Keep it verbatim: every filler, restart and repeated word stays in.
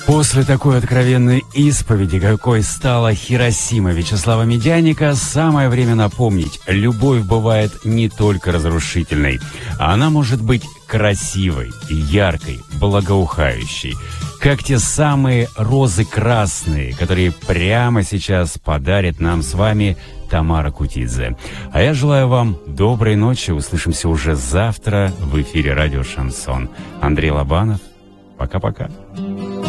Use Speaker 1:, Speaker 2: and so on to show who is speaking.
Speaker 1: После такой откровенной исповеди, какой стала Хиросима Вячеслава Медяника, самое время напомнить, любовь бывает не только разрушительной. Она может быть красивой, яркой, благоухающей, как те самые розы красные, которые прямо сейчас подарит нам с вами Тамара Кутидзе. А я желаю вам доброй ночи, услышимся уже завтра в эфире радио «Шансон». Андрей Лобанов, пока-пока.